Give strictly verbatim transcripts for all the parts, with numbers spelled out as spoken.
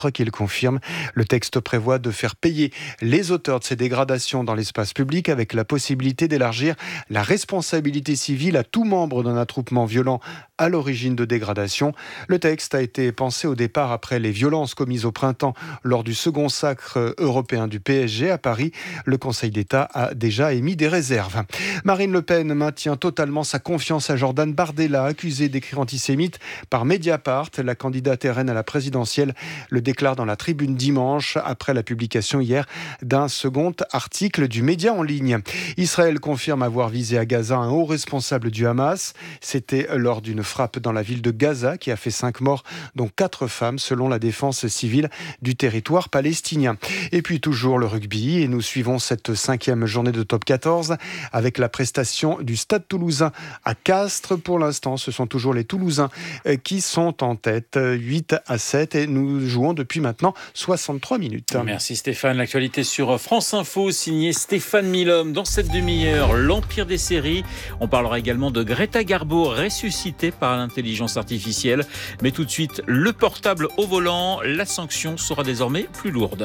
qu'il confirme. Le texte prévoit de faire payer les auteurs de ces dégradations dans l'espace public avec la possibilité d'élargir la responsabilité civile à tout membre d'un attroupement violent à l'origine de dégradation. Le texte a été pensé au départ après les violences commises au printemps lors du second sacre européen du P S G à Paris. Le Conseil d'État a déjà émis des réserves. Marine Le Pen maintient totalement sa confiance à Jordan Bardella, accusé d'écrire antisémite par Mediapart. La candidate R N à la présidentielle le déclare dans la Tribune dimanche après la publication hier d'un second article du média en ligne. Israël confirme avoir visé à Gaza un haut responsable du Hamas. C'était lors d'une frappe dans la ville de Gaza qui a fait cinq morts, dont quatre femmes, selon la défense civile du territoire palestinien. Et puis toujours le rugby, et nous suivons cette cinquième journée de top quatorze avec la prestation du Stade Toulousain à Castres. Pour l'instant, ce sont toujours les Toulousains qui sont en tête, huit à sept, et nous jouons depuis maintenant soixante-trois minutes. Merci Stéphane. L'actualité sur France Info, signé Stéphane Milhomme. Dans cette demi-heure, l'empire des séries. On parlera également de Greta Garbo, ressuscitée par l'intelligence artificielle. Mais tout de suite, le portable au volant. La sanction sera désormais plus lourde.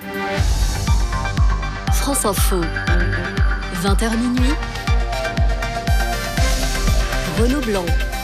France Info, vingt heures minuit. Renaud Blanc.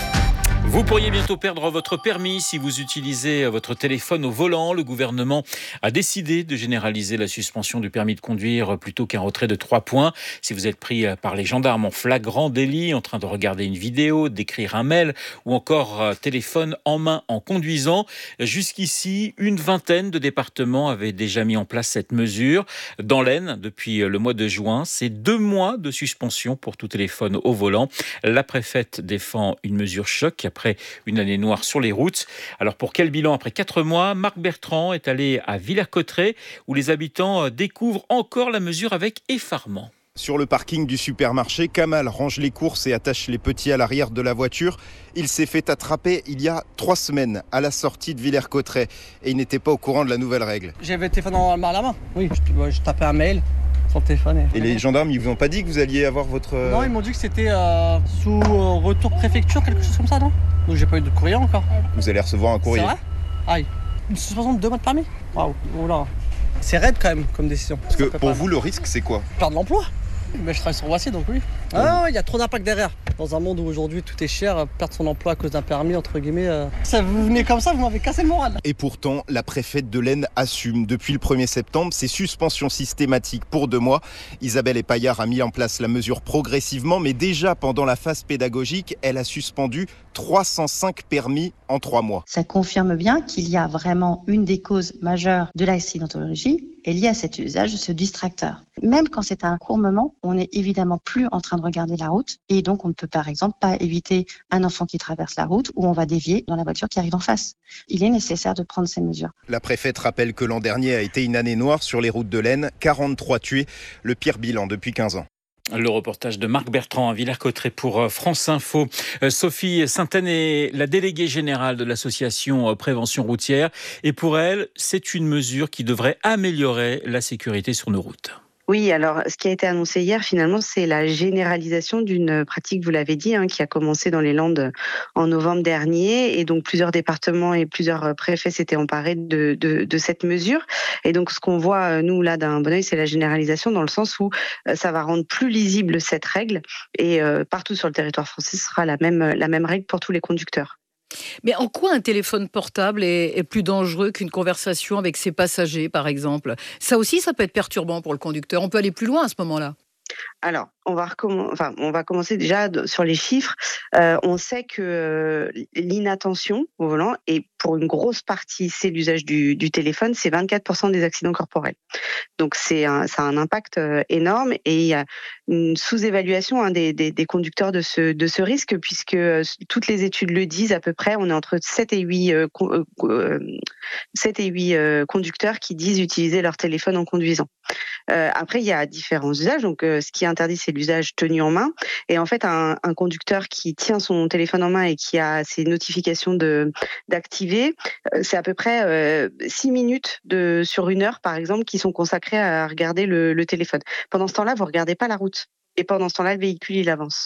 Vous pourriez bientôt perdre votre permis si vous utilisez votre téléphone au volant. Le gouvernement a décidé de généraliser la suspension du permis de conduire plutôt qu'un retrait de trois points. Si vous êtes pris par les gendarmes en flagrant délit, en train de regarder une vidéo, d'écrire un mail ou encore téléphone en main en conduisant. Jusqu'ici, une vingtaine de départements avaient déjà mis en place cette mesure. Dans l'Aisne, depuis le mois de juin, c'est deux mois de suspension pour tout téléphone au volant. La préfète défend une mesure choc après une année noire sur les routes. Alors pour quel bilan après quatre mois? Marc Bertrand est allé à Villers-Cotterêts où les habitants découvrent encore la mesure avec effarement. Sur le parking du supermarché, Kamal range les courses et attache les petits à l'arrière de la voiture. Il s'est fait attraper il y a trois semaines à la sortie de Villers-Cotterêts et il n'était pas au courant de la nouvelle règle. J'avais le téléphone à la main. Oui, je, je tapais un mail. Son téléphone. Et les gendarmes, ils vous ont pas dit que vous alliez avoir votre... Non, ils m'ont dit que c'était euh, sous euh, retour préfecture, quelque chose comme ça, non? Donc j'ai pas eu de courrier encore. Vous allez recevoir un courrier. C'est vrai? Aïe. Une suspension de deux mois de permis? Waouh, oula. C'est raide quand même comme décision. Parce que pour vous, le risque, c'est quoi? Perdre l'emploi. Mais je travaille sur Voici, donc oui. Ah, il y a trop d'impact derrière. Dans un monde où aujourd'hui tout est cher, perdre son emploi à cause d'un permis, entre guillemets, euh... ça, vous venez comme ça, vous m'avez cassé le moral. Et pourtant, la préfète de l'Aisne assume. Depuis le premier septembre, ces suspensions systématiques pour deux mois. Isabelle Epaillard a mis en place la mesure progressivement, mais déjà pendant la phase pédagogique, elle a suspendu trois cent cinq permis en trois mois. Ça confirme bien qu'il y a vraiment une des causes majeures de l'accidentologie est liée à cet usage de ce distracteur. Même quand c'est un court moment, on n'est évidemment plus en train de regarder la route et donc on ne peut par exemple pas éviter un enfant qui traverse la route ou on va dévier dans la voiture qui arrive en face. Il est nécessaire de prendre ces mesures. La préfète rappelle que l'an dernier a été une année noire sur les routes de l'Aisne, quarante-trois tués, le pire bilan depuis quinze ans. Le reportage de Marc Bertrand à Villers-Cotterêts pour France Info. Sophie Sainte-Anne est la déléguée générale de l'association Prévention routière et pour elle, c'est une mesure qui devrait améliorer la sécurité sur nos routes. Oui, alors ce qui a été annoncé hier, finalement, c'est la généralisation d'une pratique, vous l'avez dit, hein, qui a commencé dans les Landes en novembre dernier. Et donc, plusieurs départements et plusieurs préfets s'étaient emparés de, de, de cette mesure. Et donc, ce qu'on voit, nous, là, d'un bon oeil, c'est la généralisation dans le sens où ça va rendre plus lisible cette règle. Et euh, partout sur le territoire français, ce sera la même, la même règle pour tous les conducteurs. Mais en quoi un téléphone portable est, est plus dangereux qu'une conversation avec ses passagers, par exemple? Ça aussi, ça peut être perturbant pour le conducteur. On peut aller plus loin à ce moment-là. Alors, on va, recomm- enfin, on va commencer déjà de, sur les chiffres. Euh, on sait que euh, l'inattention au volant, et pour une grosse partie, c'est l'usage du, du téléphone, c'est vingt-quatre pour cent des accidents corporels. Donc, c'est un, ça a un impact euh, énorme et il y a une sous-évaluation hein, des, des, des conducteurs de ce, de ce risque, puisque euh, toutes les études le disent à peu près, on est entre sept et huit, euh, euh, sept et huit euh, conducteurs qui disent utiliser leur téléphone en conduisant. Euh, après, il y a différents usages. Donc, euh, ce qui est interdit, c'est l'usage tenu en main. Et en fait, un, un conducteur qui tient son téléphone en main et qui a ses notifications de, d'activer, euh, c'est à peu près euh, six minutes de, sur une heure, par exemple, qui sont consacrées à regarder le, le téléphone. Pendant ce temps-là, vous regardez pas la route. Et pendant ce temps-là, le véhicule, il avance.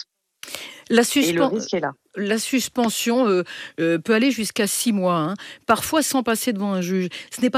La, Et le suspen- risque est là. la suspension euh, euh, peut aller jusqu'à six mois, hein, parfois sans passer devant un juge. Ce n'est pas